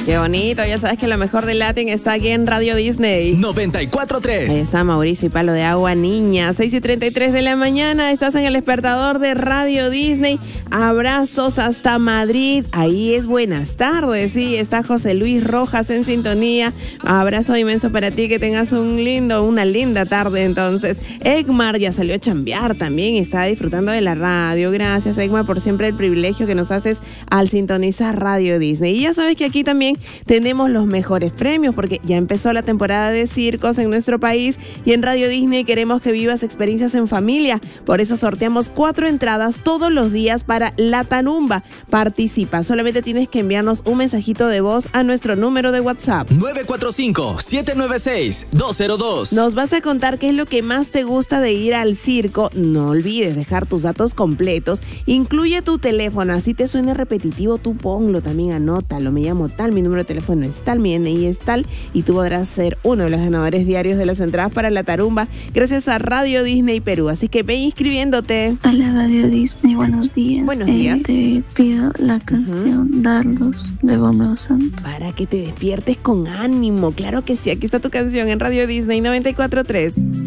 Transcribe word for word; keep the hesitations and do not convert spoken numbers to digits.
Qué bonito, ya sabes que lo mejor del Latin está aquí en Radio Disney. noventa y cuatro punto tres. Ahí está Mauricio y Palo de Agua, niña. seis y treinta y tres de la mañana, estás en el despertador de Radio Disney. Abrazos hasta Madrid. Ahí es buenas tardes, sí. Está José Luis Rojas en sintonía. Abrazo inmenso para ti, que tengas un lindo, una linda tarde entonces. Egmar ya salió a chambear también, está disfrutando de la radio. Gracias, Egmar, por siempre el privilegio que nos haces al sintonizar Radio Disney. Y ya sabes que aquí también tenemos los mejores premios, porque ya empezó la temporada de circos en nuestro país y en Radio Disney queremos que vivas experiencias en familia. Por eso sorteamos cuatro entradas todos los días para La Tarumba. Participa, solamente tienes que enviarnos un mensajito de voz a nuestro número de WhatsApp nueve cuatro cinco, siete nueve seis, dos cero dos. Nos vas a contar qué es lo que más te gusta de ir al circo. No olvides dejar tus datos completos, incluye tu teléfono, así te suene repetitivo, tú ponlo, también anótalo. Me llamo tal, mi número de teléfono es tal, mi N I es tal, y tú podrás ser uno de los ganadores diarios de las entradas para La Tarumba gracias a Radio Disney Perú. Así que ve inscribiéndote. Hola Radio Disney, buenos días. Buenos eh, días. Te pido la canción uh-huh. Dardos de Romeo Santos. Para que te despiertes con ánimo. Claro que sí, aquí está tu canción en Radio Disney noventa y cuatro punto tres.